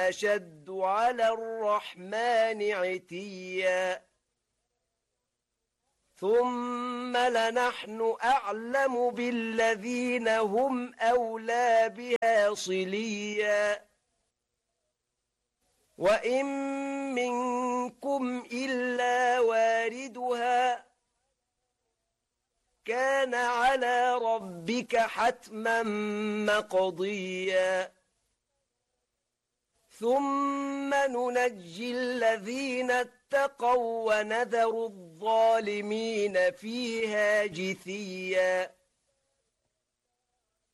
أشد على الرحمن عتيا ثم لنحن أعلم بالذين هم أولى بها صليا وإن منكم إلا واردها كان على ربك حتما مقضيا ثم ننجي الذين اتقوا ونذر الظالمين فيها جثيا